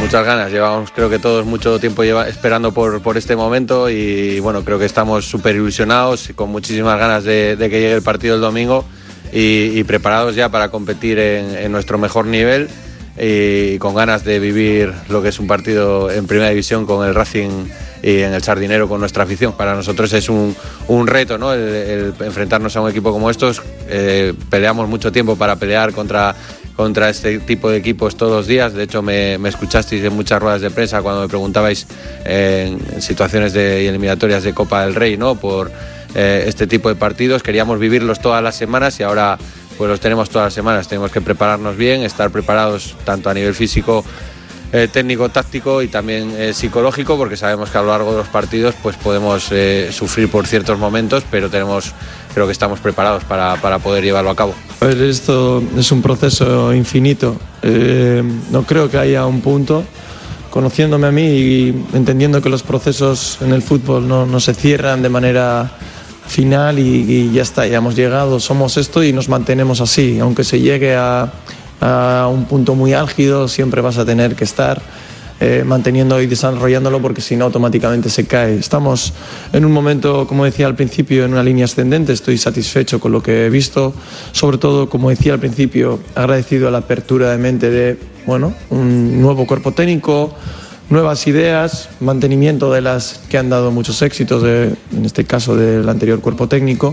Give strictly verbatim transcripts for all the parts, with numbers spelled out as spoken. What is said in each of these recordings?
muchas ganas. Llevamos, creo que todos, mucho tiempo lleva, esperando por, por este momento y bueno, creo que estamos súper ilusionados y con muchísimas ganas de, de que llegue el partido el domingo y, y preparados ya para competir en, en nuestro mejor nivel y con ganas de vivir lo que es un partido en Primera División con el Racing y en el Sardinero con nuestra afición. Para nosotros es un, un reto, ¿no? el, el enfrentarnos a un equipo como estos. Eh, peleamos mucho tiempo para pelear contra, contra este tipo de equipos todos los días. De hecho, me, me escuchasteis en muchas ruedas de prensa cuando me preguntabais eh, en situaciones de eliminatorias de Copa del Rey, ¿no? Por eh, este tipo de partidos. Queríamos vivirlos todas las semanas y ahora pues los tenemos todas las semanas. Tenemos que prepararnos bien, estar preparados tanto a nivel físico, Eh, técnico, táctico y también eh, psicológico, porque sabemos que a lo largo de los partidos pues podemos eh, sufrir por ciertos momentos, pero tenemos, creo que estamos preparados para, para poder llevarlo a cabo. A ver, esto es un proceso infinito. Eh, no creo que haya un punto. Conociéndome a mí y entendiendo que los procesos en el fútbol no, no se cierran de manera final y, y ya está, ya hemos llegado, somos esto y nos mantenemos así, aunque se llegue a a un punto muy álgido, siempre vas a tener que estar eh, manteniendo y desarrollándolo porque si no automáticamente se cae. Estamos en un momento, como decía al principio, en una línea ascendente. Estoy satisfecho con lo que he visto, sobre todo, como decía al principio, agradecido a la apertura de mente de bueno, un nuevo cuerpo técnico, nuevas ideas, mantenimiento de las que han dado muchos éxitos, de, en este caso del anterior cuerpo técnico,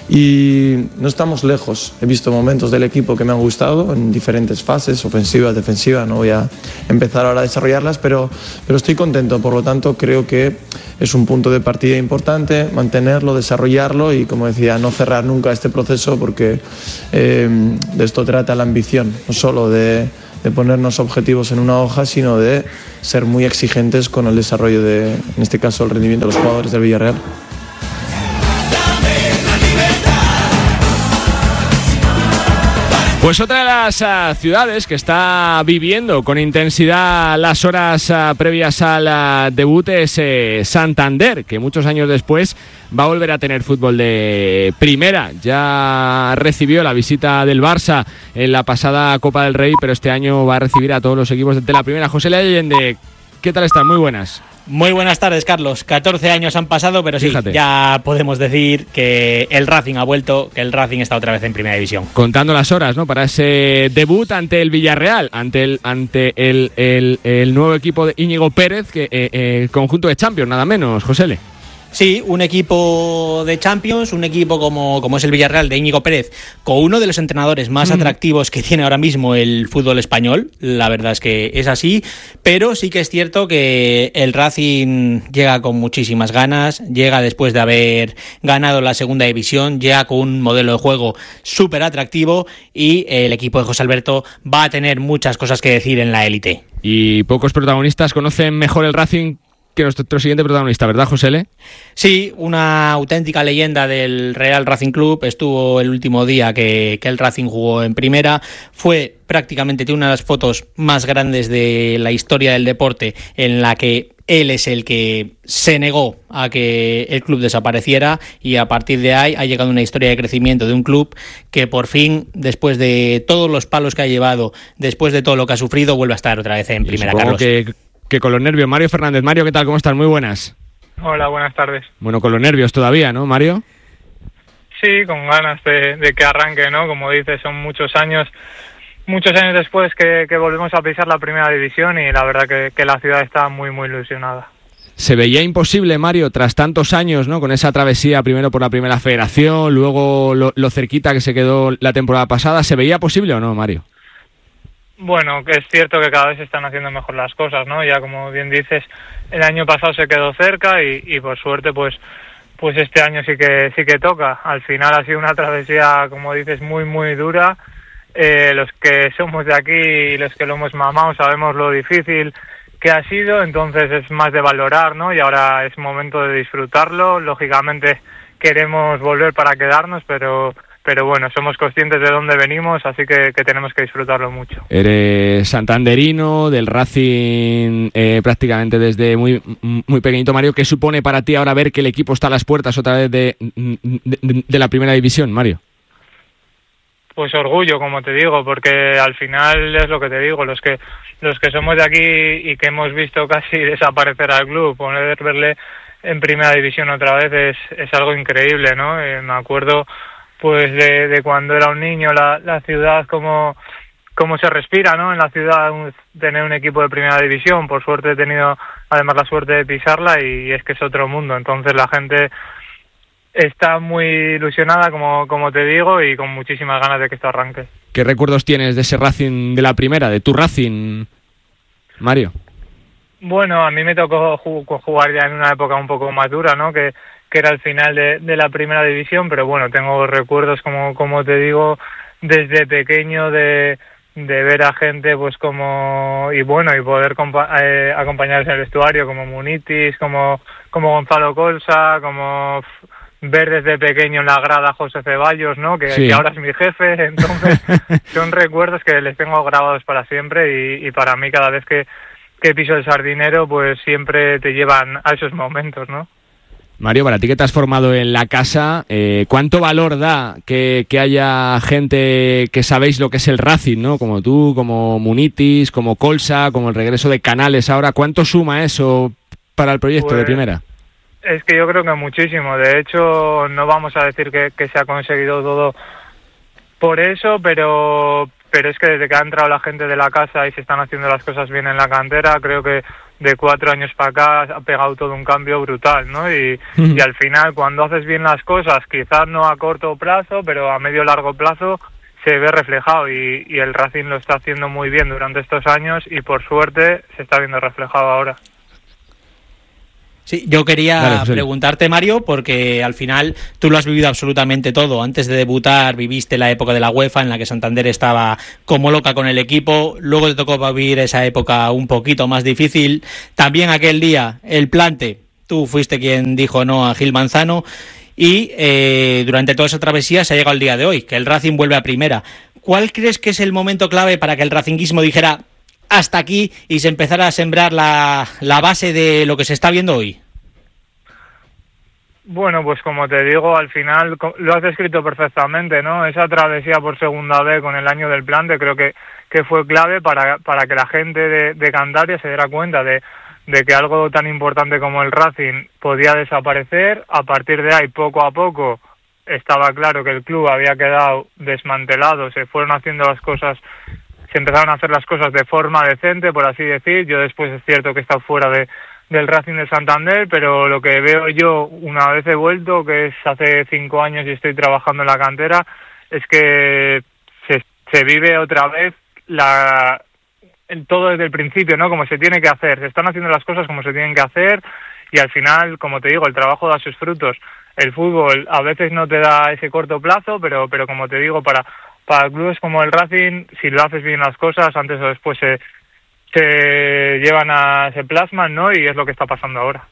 y no estamos lejos. He visto momentos del equipo que me han gustado en diferentes fases, ofensivas, defensivas, no voy a empezar ahora a desarrollarlas, pero, pero estoy contento. Por lo tanto, creo que es un punto de partida importante, mantenerlo, desarrollarlo y, como decía, no cerrar nunca este proceso porque eh, de esto trata la ambición, no solo de de ponernos objetivos en una hoja, sino de ser muy exigentes con el desarrollo de, en este caso, el rendimiento de los jugadores del Villarreal. Pues otra de las uh, ciudades que está viviendo con intensidad las horas uh, previas al uh, debut es eh, Santander, que muchos años después va a volver a tener fútbol de primera. Ya recibió la visita del Barça en la pasada Copa del Rey, pero este año va a recibir a todos los equipos de la primera. José Allende, ¿qué tal están? Muy buenas. Muy buenas tardes, Carlos. catorce años han pasado, pero sí, Fíjate. ya podemos decir que el Racing ha vuelto, que el Racing está otra vez en Primera División. Contando las horas, ¿no? Para ese debut ante el Villarreal, ante el ante el, el, el nuevo equipo de Íñigo Pérez, que eh, eh, conjunto de Champions, nada menos, José. Sí, un equipo de Champions, un equipo como, como es el Villarreal de Íñigo Pérez, con uno de los entrenadores más mm. atractivos que tiene ahora mismo el fútbol español. La verdad es que es así, pero sí que es cierto que el Racing llega con muchísimas ganas, llega después de haber ganado la segunda división, llega con un modelo de juego súper atractivo y el equipo de José Alberto va a tener muchas cosas que decir en la élite. Y pocos protagonistas conocen mejor el Racing que nuestro siguiente protagonista, ¿verdad, José L? Sí, una auténtica leyenda del Real Racing Club. Estuvo el último día que, que el Racing jugó en primera. Fue prácticamente tiene una de las fotos más grandes de la historia del deporte en la que él es el que se negó a que el club desapareciera y a partir de ahí ha llegado una historia de crecimiento de un club que por fin, después de todos los palos que ha llevado, después de todo lo que ha sufrido, vuelve a estar otra vez en primera, Carlos. Que... que con los nervios. Mario Fernández. Mario, ¿qué tal? ¿Cómo estás? Muy buenas. Hola, buenas tardes. Bueno, con los nervios todavía, ¿no, Mario? Sí, con ganas de, de que arranque, ¿no? Como dices, son muchos años, muchos años después que, que volvemos a pisar la primera división y la verdad que, que la ciudad está muy, muy ilusionada. Se veía imposible, Mario, tras tantos años, ¿no? Con esa travesía, primero por la primera federación, luego lo, lo cerquita que se quedó la temporada pasada. ¿Se veía posible o no, Mario? Bueno, que es cierto que cada vez se están haciendo mejor las cosas, ¿no? Ya como bien dices, el año pasado se quedó cerca y, y por suerte, pues, pues este año sí que sí que toca. Al final ha sido una travesía, como dices, muy muy dura. Eh, los que somos de aquí y los que lo hemos mamado sabemos lo difícil que ha sido, entonces es más de valorar, ¿no? Y ahora es momento de disfrutarlo. Lógicamente queremos volver para quedarnos, pero pero bueno, somos conscientes de dónde venimos, así que, que tenemos que disfrutarlo mucho. Eres santanderino, del Racing eh, prácticamente desde muy muy pequeñito, Mario. ¿Qué supone para ti ahora ver que el equipo está a las puertas otra vez de, de, de la primera división, Mario? pues orgullo, como te digo, porque al final es lo que te digo, los que los que somos de aquí y que hemos visto casi desaparecer al club, poder verle en primera división otra vez es, es algo increíble, ¿no? Eh, me acuerdo pues de, de cuando era un niño, la, la ciudad, como cómo se respira, ¿no? En la ciudad, un, tener un equipo de primera división. Por suerte he tenido además la suerte de pisarla y es que es otro mundo. Entonces la gente está muy ilusionada, como, como te digo, y con muchísimas ganas de que esto arranque. ¿Qué recuerdos tienes de ese Racing de la primera, de tu Racing, Mario? Bueno, a mí me tocó jugar ya en una época un poco más dura, ¿no? Que, que era el final de, de la primera división, pero bueno, tengo recuerdos, como, como te digo, desde pequeño de, de ver a gente, pues como, y bueno, y poder compa- eh, acompañarles en el vestuario, como Munitis, como, como Gonzalo Colsa, como ver desde pequeño en la grada a José Ceballos, ¿no? Que, sí. que ahora es mi jefe. Entonces son recuerdos que les tengo grabados para siempre y, y para mí cada vez que, que piso el Sardinero, pues siempre te llevan a esos momentos, ¿no? Mario, para ti que te has formado en la casa, eh, ¿cuánto valor da que, que haya gente que sabéis lo que es el Racing, ¿no? Como tú, como Munitis, como Colsa, como el regreso de Canales ahora. ¿Cuánto suma eso para el proyecto pues, de primera? Es que yo creo que muchísimo. De hecho, no vamos a decir que, que se ha conseguido todo por eso, pero pero es que desde que ha entrado la gente de la casa y se están haciendo las cosas bien en la cantera, creo que de cuatro años para acá ha pegado todo un cambio brutal, ¿no? Y, mm. y al final, cuando haces bien las cosas, quizás no a corto plazo, pero a medio largo plazo, se ve reflejado y, y el Racing lo está haciendo muy bien durante estos años y por suerte se está viendo reflejado ahora. Sí, yo quería Dale, sí. preguntarte, Mario, porque al final tú lo has vivido absolutamente todo. Antes de debutar viviste la época de la UEFA en la que Santander estaba como loca con el equipo. Luego te tocó vivir esa época un poquito más difícil. También aquel día, el plante, tú fuiste quien dijo no a Gil Manzano. Y eh, durante toda esa travesía se ha llegado el día de hoy, que el Racing vuelve a primera. ¿Cuál crees que es el momento clave para que el racinguismo dijera hasta aquí y se empezara a sembrar la, la base de lo que se está viendo hoy? Bueno, pues como te digo, al final lo has descrito perfectamente, ¿no? Esa travesía por segunda vez con el año del plante creo que, que fue clave para, para que la gente de, de Cantabria se diera cuenta de, de que algo tan importante como el Racing podía desaparecer. A partir de ahí, poco a poco, estaba claro que el club había quedado desmantelado, se fueron haciendo las cosas, se empezaron a hacer las cosas de forma decente, por así decir. Yo después es cierto que he estado fuera de del Racing de Santander, pero lo que veo yo una vez he vuelto, que es hace cinco años y estoy trabajando en la cantera, es que se, se vive otra vez la todo desde el principio, ¿no? Como se tiene que hacer, se están haciendo las cosas como se tienen que hacer y al final, como te digo, el trabajo da sus frutos. El fútbol a veces no te da ese corto plazo, pero pero como te digo, para para clubes como el Racing, si lo haces bien las cosas, antes o después se se llevan a, se plasman, ¿no? Y es lo que está pasando ahora.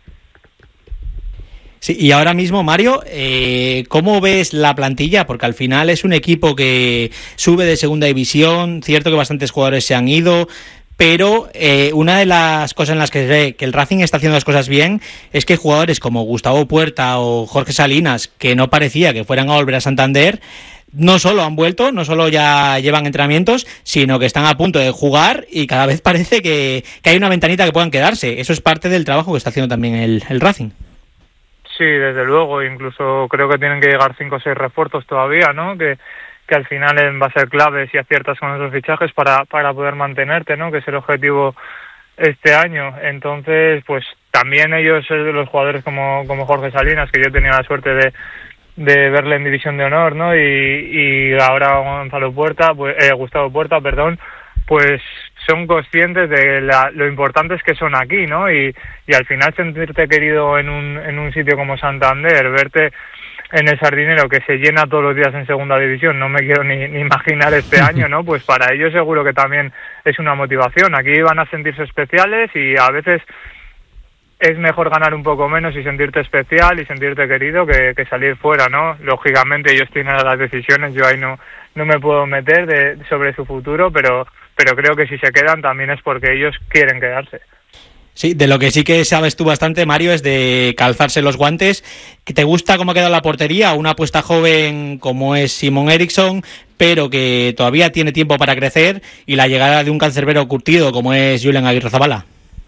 Sí, y ahora mismo, Mario, eh, ¿cómo ves la plantilla? Porque al final es un equipo que sube de segunda división, cierto que bastantes jugadores se han ido, pero eh, una de las cosas en las que se ve que el Racing está haciendo las cosas bien es que jugadores como Gustavo Puerta o Jorge Salinas, que no parecía que fueran a volver a Santander, no solo han vuelto, no solo ya llevan entrenamientos, sino que están a punto de jugar y cada vez parece que, que hay una ventanita que puedan quedarse. Eso es parte del trabajo que está haciendo también el, el Racing. Sí, desde luego, incluso creo que tienen que llegar cinco o seis refuerzos todavía, ¿no? Que, que al final va a ser clave si aciertas con esos fichajes para, para poder mantenerte, ¿no? Que es el objetivo este año. Entonces, pues también ellos, los jugadores como, como Jorge Salinas, que yo he tenido la suerte de de verle en División de Honor, ¿no? Y, y ahora Gonzalo Puerta, pues, eh, Gustavo Puerta, perdón, pues son conscientes de la, lo importantes que son aquí, ¿no? Y, y al final sentirte querido en un en un sitio como Santander, verte en el Sardinero que se llena todos los días en segunda división, no me quiero ni, ni imaginar este año, ¿no? Pues para ellos seguro que también es una motivación. Aquí van a sentirse especiales y a veces es mejor ganar un poco menos y sentirte especial y sentirte querido que, que salir fuera, ¿no? Lógicamente ellos tienen las decisiones, yo ahí no no me puedo meter de, sobre su futuro, pero pero creo que si se quedan también es porque ellos quieren quedarse. Sí, de lo que sí que sabes tú bastante, Mario, es de calzarse los guantes. ¿Te gusta cómo ha quedado la portería? Una apuesta joven como es Simon Eriksson, pero que todavía tiene tiempo para crecer, y la llegada de un cancerbero curtido como es Julen Aguirrezabala.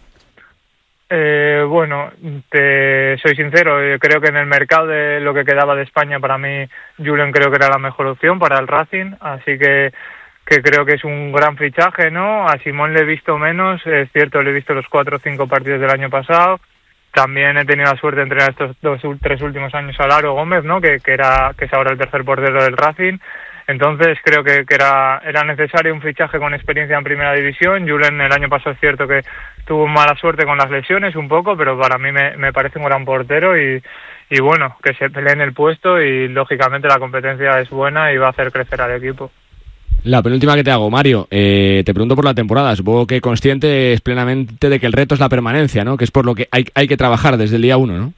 Eh, bueno, te soy sincero, yo creo que en el mercado de lo que quedaba de España, para mí Julen creo que era la mejor opción para el Racing, así que que creo que es un gran fichaje, ¿no? A Simón le he visto menos, es cierto, le he visto los cuatro o cinco partidos del año pasado. También he tenido la suerte de entrenar estos dos, tres últimos años a Laro Gómez, ¿no? Que, que era que es ahora el tercer portero del Racing. Entonces creo que, que era, era necesario un fichaje con experiencia en primera división. Julen el año pasado es cierto que tuvo mala suerte con las lesiones un poco, pero para mí me, me parece un gran portero y, y bueno, que se pelee en el puesto, y lógicamente la competencia es buena y va a hacer crecer al equipo. La penúltima que te hago, Mario, eh, te pregunto por la temporada. Supongo que consciente es plenamente de que el reto es la permanencia, ¿no? Que es por lo que hay, hay que trabajar desde el día uno, ¿no?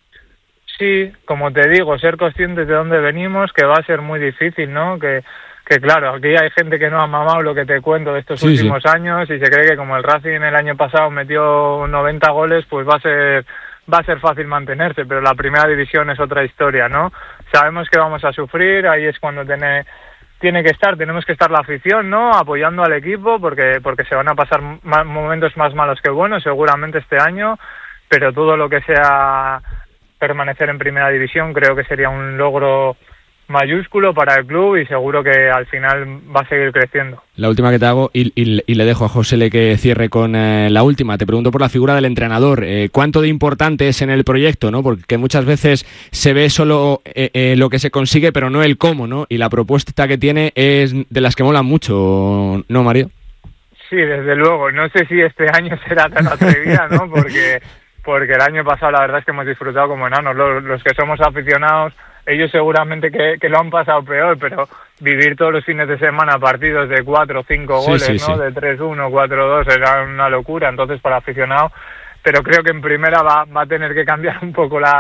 Sí, como te digo, ser conscientes de dónde venimos, que va a ser muy difícil, ¿no? Que, que claro, aquí hay gente que no ha mamado lo que te cuento de estos sí, últimos sí. años, y se cree que como el Racing el año pasado metió noventa goles, pues va a ser va a ser fácil mantenerse, pero la primera división es otra historia, ¿no? Sabemos que vamos a sufrir, ahí es cuando tiene, tiene que estar, tenemos que estar la afición, ¿no? Apoyando al equipo, porque, porque se van a pasar más, momentos más malos que buenos, seguramente este año, pero todo lo que sea permanecer en primera división creo que sería un logro mayúsculo para el club, y seguro que al final va a seguir creciendo. La última que te hago, y, y, y le dejo a José Le que cierre con eh, la última. Te pregunto por la figura del entrenador. Eh, ¿Cuánto de importante es en el proyecto, no? Porque muchas veces se ve solo eh, eh, lo que se consigue, pero no el cómo, ¿no? Y la propuesta que tiene es de las que molan mucho, ¿no, Mario? Sí, desde luego. No sé si este año será tan atrevida, ¿no? Porque porque el año pasado la verdad es que hemos disfrutado como enanos. Los, los que somos aficionados, ellos seguramente que, que lo han pasado peor, pero vivir todos los fines de semana partidos de cuatro o cinco goles, sí, sí, ¿no? Sí. De tres uno, cuatro dos, era una locura, entonces para aficionados. Pero creo que en primera va, va a tener que cambiar un poco la